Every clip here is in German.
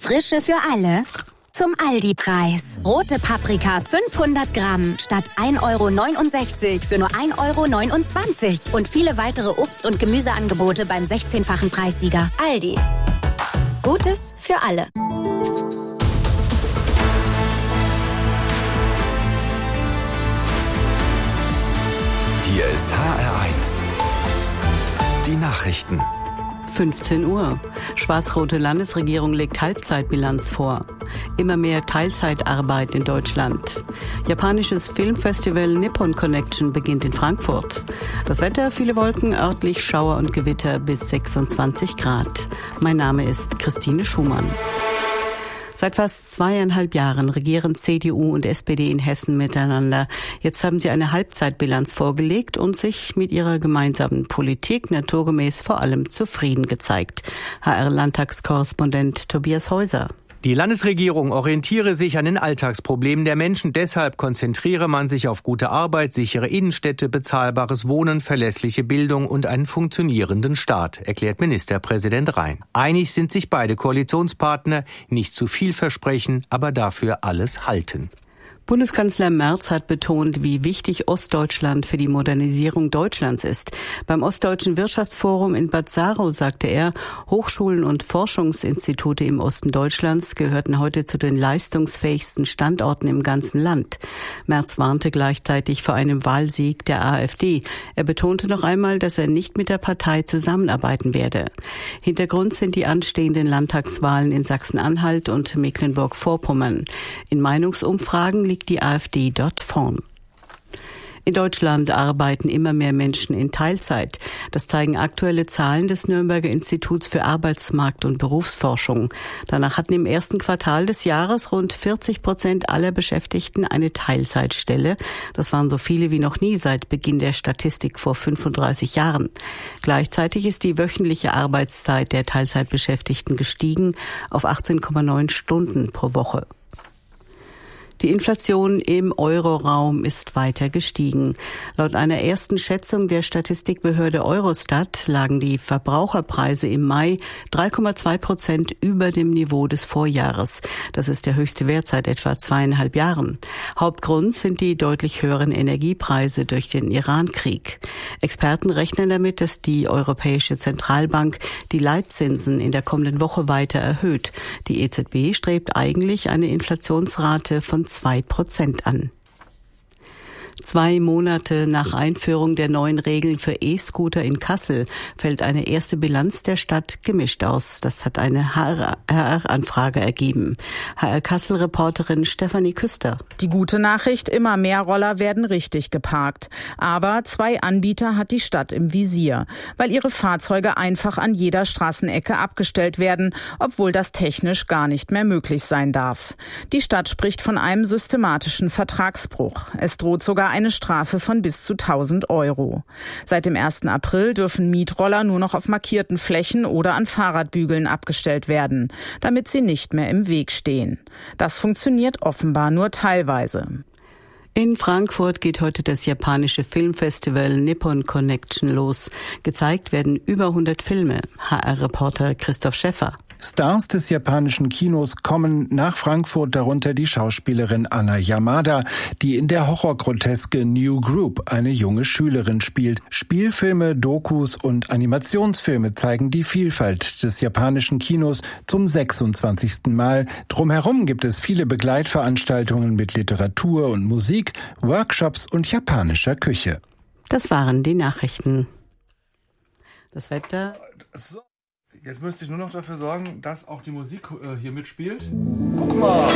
Frische für alle zum Aldi-Preis. Rote Paprika 500 Gramm statt 1,69 € für nur 1,29 € und viele weitere Obst- und Gemüseangebote beim 16-fachen Preissieger. Aldi. Gutes für alle. Hier ist HR1. Die Nachrichten. 15 Uhr. Schwarz-rote Landesregierung legt Halbzeitbilanz vor. Immer mehr Teilzeitarbeit in Deutschland. Japanisches Filmfestival Nippon Connection beginnt in Frankfurt. Das Wetter, viele Wolken, örtlich Schauer und Gewitter bis 26 Grad. Mein Name ist Christine Schumann. Seit fast 2,5 Jahren regieren CDU und SPD in Hessen miteinander. Jetzt haben sie eine Halbzeitbilanz vorgelegt und sich mit ihrer gemeinsamen Politik naturgemäß vor allem zufrieden gezeigt. HR-Landtagskorrespondent Tobias Häuser. Die Landesregierung orientiere sich an den Alltagsproblemen der Menschen. Deshalb konzentriere man sich auf gute Arbeit, sichere Innenstädte, bezahlbares Wohnen, verlässliche Bildung und einen funktionierenden Staat, erklärt Ministerpräsident Rhein. Einig sind sich beide Koalitionspartner, nicht zu viel versprechen, aber dafür alles halten. Bundeskanzler Merz hat betont, wie wichtig Ostdeutschland für die Modernisierung Deutschlands ist. Beim Ostdeutschen Wirtschaftsforum in Bad Saro sagte er, Hochschulen und Forschungsinstitute im Osten Deutschlands gehörten heute zu den leistungsfähigsten Standorten im ganzen Land. Merz warnte gleichzeitig vor einem Wahlsieg der AfD. Er betonte noch einmal, dass er nicht mit der Partei zusammenarbeiten werde. Hintergrund sind die anstehenden Landtagswahlen in Sachsen-Anhalt und Mecklenburg-Vorpommern. In Meinungsumfragen liegt die AfD dort vorn. In Deutschland arbeiten immer mehr Menschen in Teilzeit. Das zeigen aktuelle Zahlen des Nürnberger Instituts für Arbeitsmarkt- und Berufsforschung. Danach hatten im ersten Quartal des Jahres rund 40% aller Beschäftigten eine Teilzeitstelle. Das waren so viele wie noch nie seit Beginn der Statistik vor 35 Jahren. Gleichzeitig ist die wöchentliche Arbeitszeit der Teilzeitbeschäftigten gestiegen auf 18,9 Stunden pro Woche. Die Inflation im Euroraum ist weiter gestiegen. Laut einer ersten Schätzung der Statistikbehörde Eurostat lagen die Verbraucherpreise im Mai 3,2% über dem Niveau des Vorjahres. Das ist der höchste Wert seit etwa 2,5 Jahren. Hauptgrund sind die deutlich höheren Energiepreise durch den Iran-Krieg. Experten rechnen damit, dass die Europäische Zentralbank die Leitzinsen in der kommenden Woche weiter erhöht. Die EZB strebt eigentlich eine Inflationsrate von 2% an. 2 Monate nach Einführung der neuen Regeln für E-Scooter in Kassel fällt eine erste Bilanz der Stadt gemischt aus. Das hat eine HR-Anfrage ergeben. HR-Kassel-Reporterin Stefanie Küster. Die gute Nachricht, immer mehr Roller werden richtig geparkt. Aber 2 Anbieter hat die Stadt im Visier, weil ihre Fahrzeuge einfach an jeder Straßenecke abgestellt werden, obwohl das technisch gar nicht mehr möglich sein darf. Die Stadt spricht von einem systematischen Vertragsbruch. Es droht sogar eine Strafe von bis zu 1.000 €. Seit dem 1. April dürfen Mietroller nur noch auf markierten Flächen oder an Fahrradbügeln abgestellt werden, damit sie nicht mehr im Weg stehen. Das funktioniert offenbar nur teilweise. In Frankfurt geht heute das japanische Filmfestival Nippon Connection los. Gezeigt werden über 100 Filme. HR-Reporter Christoph Schäffer. Stars des japanischen Kinos kommen nach Frankfurt, darunter die Schauspielerin Anna Yamada, die in der Horrorgroteske New Group eine junge Schülerin spielt. Spielfilme, Dokus und Animationsfilme zeigen die Vielfalt des japanischen Kinos zum 26. Mal. Drumherum gibt es viele Begleitveranstaltungen mit Literatur und Musik, Workshops und japanischer Küche. Das waren die Nachrichten. Das Wetter. So. Jetzt müsste ich nur noch dafür sorgen, dass auch die Musik hier mitspielt. Guck mal!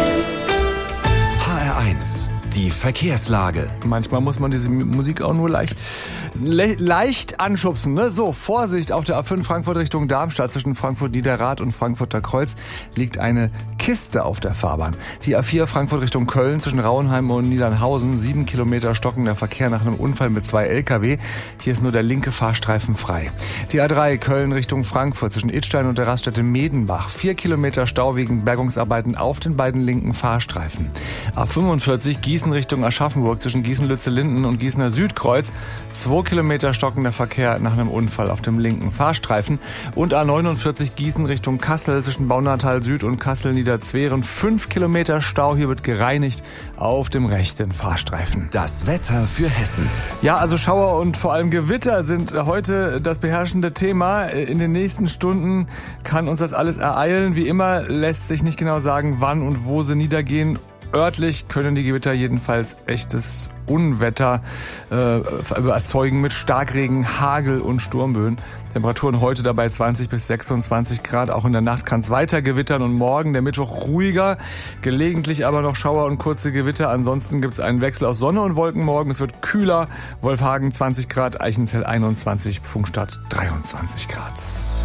HR1, die Verkehrslage. Manchmal muss man diese Musik auch nur leicht anschubsen. Ne? So, Vorsicht, auf der A5 Frankfurt Richtung Darmstadt zwischen Frankfurt-Niederrad und Frankfurter Kreuz liegt eine Kiste auf der Fahrbahn. Die A4 Frankfurt Richtung Köln zwischen Rauenheim und Niedernhausen. 7 Kilometer stockender Verkehr nach einem Unfall mit 2 LKW. Hier ist nur der linke Fahrstreifen frei. Die A3 Köln Richtung Frankfurt zwischen Idstein und der Raststätte Medenbach. 4 Kilometer Stau wegen Bergungsarbeiten auf den beiden linken Fahrstreifen. A45 Gießen Richtung Aschaffenburg zwischen Gießen-Lützellinden und Gießener Südkreuz. 2 Kilometer stockender Verkehr nach einem Unfall auf dem linken Fahrstreifen. Und A49 Gießen Richtung Kassel zwischen Baunatal Süd und Kassel-Niederzweren. 5 Kilometer Stau, hier wird gereinigt auf dem rechten Fahrstreifen. Das Wetter für Hessen. Ja, also Schauer und vor allem Gewitter sind heute das beherrschende Thema. In den nächsten Stunden kann uns das alles ereilen. Wie immer lässt sich nicht genau sagen, wann und wo sie niedergehen. Örtlich können die Gewitter jedenfalls echtes Unwetter erzeugen mit Starkregen, Hagel und Sturmböen. Temperaturen heute dabei 20 bis 26 Grad. Auch in der Nacht kann es weiter gewittern und morgen, der Mittwoch, ruhiger. Gelegentlich aber noch Schauer und kurze Gewitter. Ansonsten gibt es einen Wechsel aus Sonne und Wolken morgen. Es wird kühler. Wolfhagen 20 Grad, Eichenzell 21, Pfungstadt 23 Grad.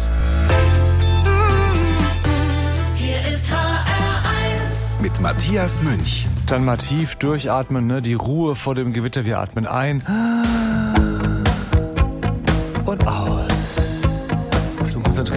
Hier ist HR1 mit Matthias Münch. Dann mal tief durchatmen, ne? Die Ruhe vor dem Gewitter. Wir atmen ein.